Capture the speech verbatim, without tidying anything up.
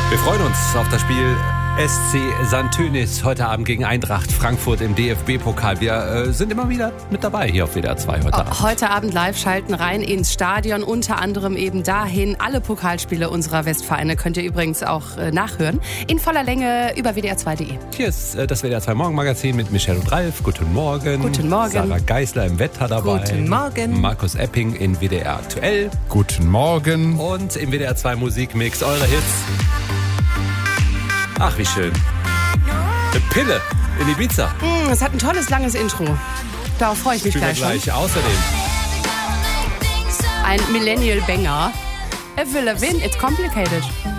Wir freuen uns auf das Spiel S C Santönis heute Abend gegen Eintracht Frankfurt im D F B-Pokal. Wir äh, sind immer wieder mit dabei hier auf W D R zwei heute Abend. Heute Abend live schalten rein ins Stadion, unter anderem eben dahin. Alle Pokalspiele unserer Westvereine könnt ihr übrigens auch äh, nachhören. In voller Länge über W D R zwei Punkt de. Hier ist äh, das W D R zwei Morgenmagazin mit Michelle und Ralf. Guten Morgen. Guten Morgen. Sarah Geisler im Wetter dabei. Guten Morgen. Markus Epping in W D R aktuell. Guten Morgen. Und im W D R zwei Musikmix eure Hits. Ach, wie schön. Eine Pille in Ibiza. Mm, es hat ein tolles, langes Intro. Darauf freue ich mich Spielen wir gleich, gleich. schon. Außerdem Ein Millennial Banger. Avril Lavigne, It's Complicated.